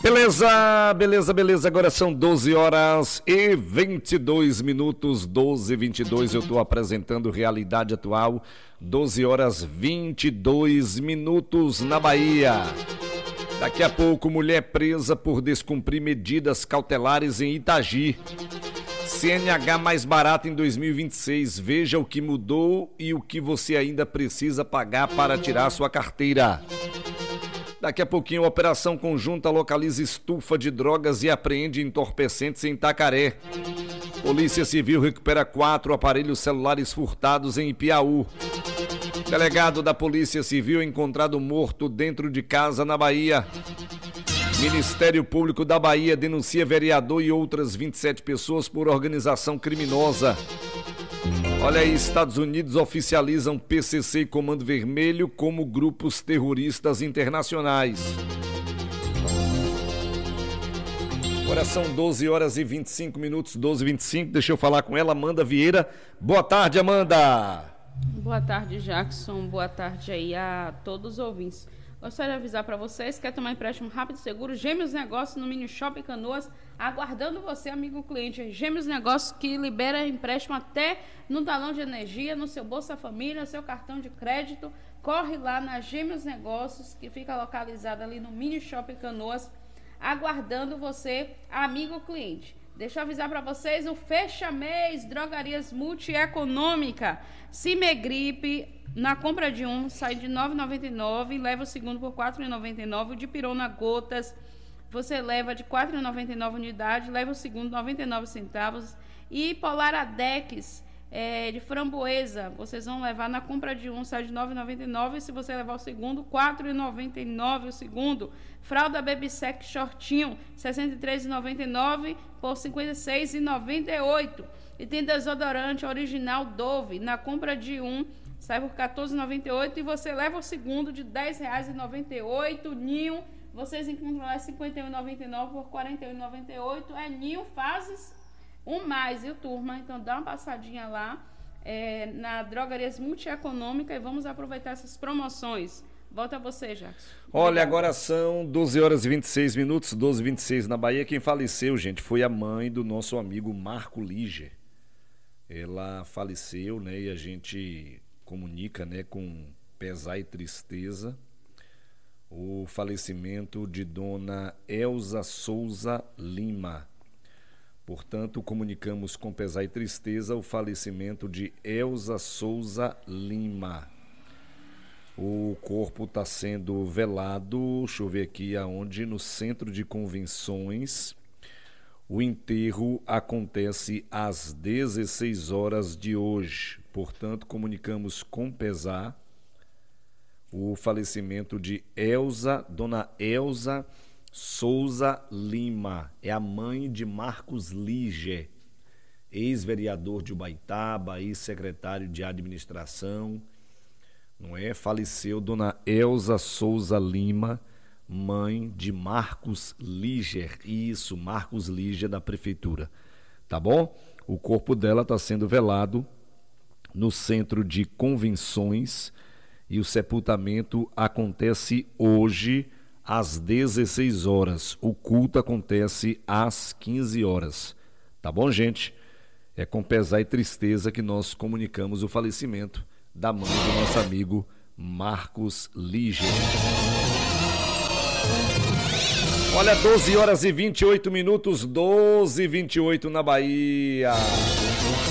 Beleza, beleza, beleza. Agora são 12 horas e 22 minutos, 12 e 22. Eu estou apresentando Realidade Atual, 12 horas 22 minutos na Bahia. Daqui a pouco, mulher presa por descumprir medidas cautelares em Itagi. CNH mais barato em 2026. Veja o que mudou e o que você ainda precisa pagar para tirar sua carteira. Daqui a pouquinho, a operação conjunta localiza estufa de drogas e apreende entorpecentes em Itacaré. Polícia Civil recupera 4 aparelhos celulares furtados em Ipiaú. Delegado da Polícia Civil encontrado morto dentro de casa na Bahia. Ministério Público da Bahia denuncia vereador e outras 27 pessoas por organização criminosa. Olha aí, Estados Unidos oficializam PCC e Comando Vermelho como grupos terroristas internacionais. Agora são 12 horas e 25 minutos, 12 e 25. Deixa eu falar com ela, Amanda Vieira. Boa tarde, Amanda. Boa tarde, Jackson. Boa tarde aí a todos os ouvintes. Gostaria de avisar para vocês, quer tomar empréstimo rápido e seguro, Gêmeos Negócios no Mini Shopping Canoas, aguardando você, amigo cliente. Gêmeos Negócios que libera empréstimo até no talão de energia, no seu Bolsa Família, no seu cartão de crédito. Corre lá na Gêmeos Negócios, que fica localizada ali no Mini Shopping Canoas, aguardando você, amigo cliente. Deixa eu avisar para vocês, o Fecha Mês, Drogarias Multieconômica, Cimegripe, na compra de um, sai de R$ 9,99, leva o segundo por R$ 4,99, o de Pirona Gotas, você leva de R$ 4,99 unidade, leva o segundo 99 centavos, e Polar Adex, de framboesa, vocês vão levar na compra de um, sai de R$ 9,99, se você levar o segundo, R$ 4,99 o segundo. Fralda Baby Sec Shortinho, R$ 63,99 por R$ 56,98. E tem desodorante original Dove, na compra de um, sai por R$ 14,98 e você leva o segundo de R$ 10,98. Ninho, vocês encontram lá R$ 51,99 por R$ 41,98. É Ninho Fases um mais, viu, turma? Então dá uma passadinha lá na Drogarias Multieconômica e vamos aproveitar essas promoções. Volta a você, Jackson. Olha, agora são 12 horas e 26 minutos, 12 e 26 na Bahia. Quem faleceu, gente, foi a mãe do nosso amigo Marco Liger. Ela faleceu, né, e a gente comunica, né, com pesar e tristeza o falecimento de dona Elza Souza Lima. Portanto, comunicamos com pesar e tristeza o falecimento de Elza Souza Lima. O corpo está sendo velado, deixa eu ver aqui aonde, no Centro de Convenções. O enterro acontece às 16 horas de hoje. Portanto, comunicamos com pesar o falecimento de dona Elza Souza Lima. É a mãe de Marcos Liger, ex-vereador de Ubaitaba, ex-secretário de administração, não é? Faleceu dona Elza Souza Lima, mãe de Marcos Liger. Isso, Marcos Liger da prefeitura. Tá bom? O corpo dela está sendo velado no Centro de Convenções e o sepultamento acontece hoje às 16 horas. O culto acontece às 15 horas. Tá bom, gente? É com pesar e tristeza que nós comunicamos o falecimento da mãe do nosso amigo Marcos Liger. Olha, 12 horas e 28 minutos, 12 e 28 na Bahia.